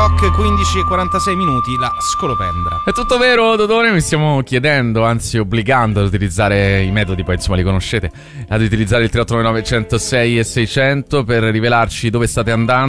Rock, 15:46, la scolopendra. È tutto vero, Dodone? Mi stiamo chiedendo, anzi obbligando ad utilizzare i metodi, poi insomma li conoscete, ad utilizzare il 3899 106 e 600 per rivelarci dove state andando.